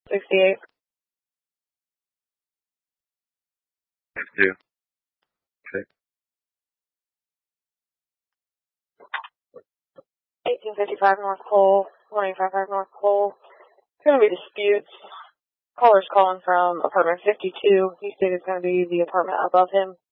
68. 52. Okay. 1855 North Cole, 1855 North Cole. It's going to be disputes. Caller's calling from apartment 52. He stated it's going to be the apartment above him.